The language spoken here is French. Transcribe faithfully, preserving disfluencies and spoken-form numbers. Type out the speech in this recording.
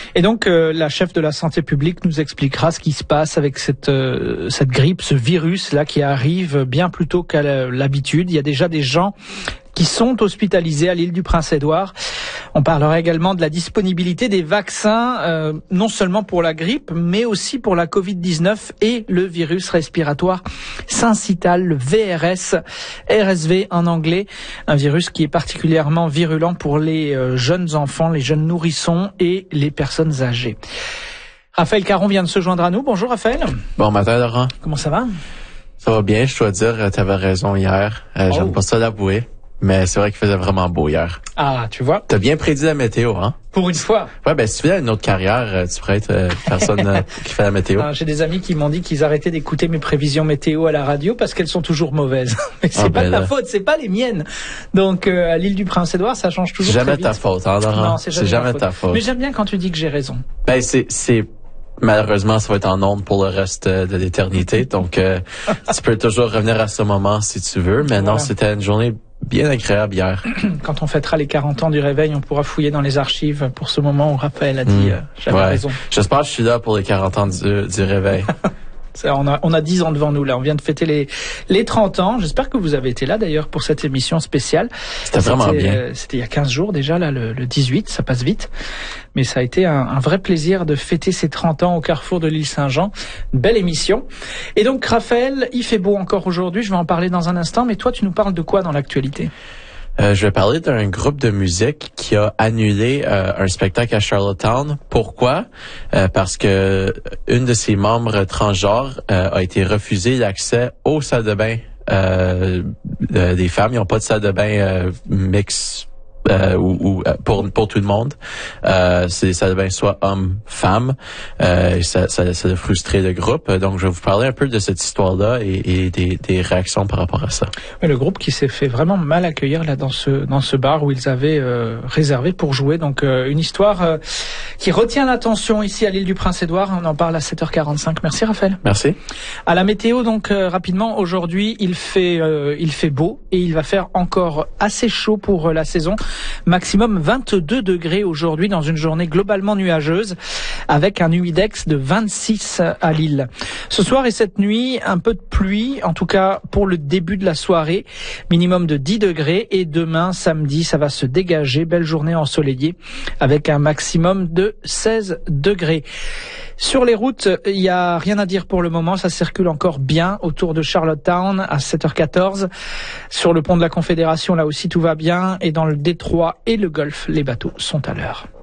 Et donc, euh, la chef de la santé publique nous expliquera ce qui se passe avec cette euh, cette grippe, ce virus-là qui arrive bien plus tôt qu'à l'habitude. Il y a déjà des gens qui sont hospitalisés à l'île du Prince-Édouard. On parlera également de la disponibilité des vaccins, euh, non seulement pour la grippe, mais aussi pour la covid dix-neuf et le virus respiratoire syncytial, le V R S, R S V en anglais, un virus qui est particulièrement virulent pour les euh, jeunes enfants, les jeunes nourrissons et les personnes âgées. Raphaël Caron vient de se joindre à nous. Bonjour Raphaël. Bon matin Laurent. Comment ça va? Ça va bien, je dois dire, tu avais raison hier. Euh, oh. J'aime pas ça l'avouer. Mais c'est vrai qu'il faisait vraiment beau hier. Ah, tu vois. T'as bien prédit la météo, hein? Pour une fois. Ouais, ben si tu fais une autre carrière, tu pourrais être euh, personne euh, qui fait la météo. Ah, j'ai des amis qui m'ont dit qu'ils arrêtaient d'écouter mes prévisions météo à la radio parce qu'elles sont toujours mauvaises. Mais c'est ah, pas ben, de ta faute, c'est pas les miennes. Donc euh, à l'île du Prince-Édouard, ça change toujours. C'est jamais très ta vite. faute, hein, Laurent? Non, c'est jamais, c'est jamais faute. ta faute. Mais j'aime bien quand tu dis que j'ai raison. Ben c'est c'est malheureusement, ça va être en ondes pour le reste de l'éternité. Donc euh, tu peux toujours revenir à ce moment si tu veux. Mais voilà. Non, c'était une journée bien agréable hier. Quand on fêtera les quarante ans du réveil, on pourra fouiller dans les archives pour ce moment où Raphaël a dit mmh. euh, j'avais ouais. raison. J'espère que je suis là pour les quarante ans du, du réveil. Ça, on a on a dix ans devant nous là. On vient de fêter les les trente ans. J'espère que vous avez été là d'ailleurs pour cette émission spéciale. C'était vraiment bien. Euh, c'était il y a quinze jours déjà là, le, le dix-huit. Ça passe vite, mais ça a été un, un vrai plaisir de fêter ces trente ans au carrefour de l'île Saint-Jean. Une belle émission. Et donc Raphaël, il fait beau encore aujourd'hui. Je vais en parler dans un instant. Mais toi, tu nous parles de quoi dans l'actualité? Euh, je vais parler d'un groupe de musique qui a annulé euh, un spectacle à Charlottetown. Pourquoi? Euh, parce que une de ses membres transgenres euh, a été refusé l'accès aux salles de bain euh, euh, des femmes. Ils n'ont pas de salle de bain euh, mix euh, ou, ou pour pour tout le monde. Euh, c'est des salles de bain soit hommes-femmes. Euh, ça, ça, ça a frustré le groupe. Donc, je vais vous parler un peu de cette histoire-là et, et des, des réactions par rapport à ça. Le groupe qui s'est fait vraiment mal accueillir là dans ce dans ce bar où ils avaient euh, réservé pour jouer. Donc, euh, une histoire euh, qui retient l'attention ici à l'île du Prince-Édouard. On en parle à sept heures quarante-cinq. Merci Raphaël. Merci. À la météo, donc euh, rapidement, aujourd'hui, il fait euh, il fait beau et il va faire encore assez chaud pour euh, la saison. Maximum vingt-deux degrés aujourd'hui dans une journée globalement nuageuse avec un humidex de vingt-six à Lille. Ce soir et cette nuit, un peu de pluie, en tout cas pour le début de la soirée, minimum de dix degrés et demain, samedi, ça va se dégager. Belle journée ensoleillée avec un maximum de seize degrés. Sur les routes, il y a rien à dire pour le moment. Ça circule encore bien autour de Charlottetown à sept heures quatorze. Sur le pont de la Confédération, là aussi, tout va bien. Et dans le détroit et le golfe, les bateaux sont à l'heure.